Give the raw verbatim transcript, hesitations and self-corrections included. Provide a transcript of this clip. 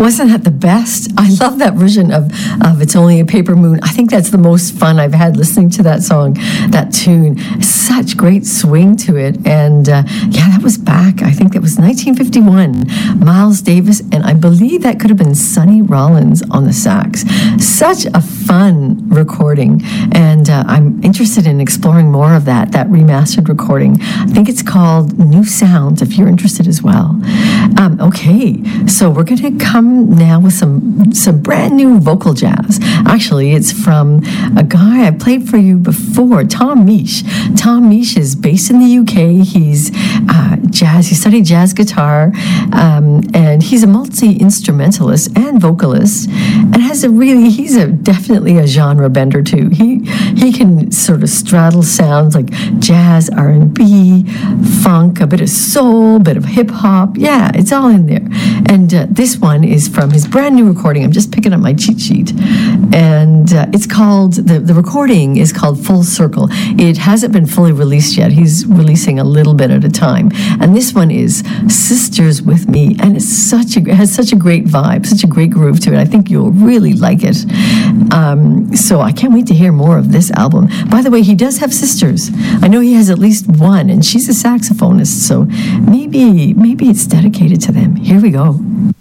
Wasn't that the best? I love that version of, of It's Only a Paper Moon. I think that's the most fun I've had listening to that song, that tune. Such great swing to it. And uh, yeah, that was back, I think that was nineteen fifty-one. Miles Davis, and I believe that could have been Sonny Rollins on the sax. Such a fun recording. And uh, I'm interested in exploring more of that, that remastered recording. I think it's called New Sounds, if you're interested as well. Um, okay, so we're going to come now with some some brand new vocal jazz. Actually, it's from a guy I played for you before, Tom Misch. Tom Misch is based in the U K. He's uh, jazz. He studied jazz guitar, um, and he's a multi-instrumentalist and vocalist, and has a really he's a definitely a genre bender too. He he can sort of straddle sounds like jazz, R and B, funk, a bit of soul, a bit of hip hop. Yeah, it's all in there. And uh, this one is from his brand new recording. I'm just picking up my cheat sheet, and uh, it's called the the recording is called Full Circle. It hasn't been fully released yet. He's releasing a little bit at a time. And this one is Sisters with Me, and it's such a it has such a great vibe, such a great groove to it. I think you'll really like it. Um, so I can't wait to hear more of this album. By the way, he does have sisters. I know he has at least one, and she's a saxophonist. So maybe maybe it's dedicated to them. Here we go.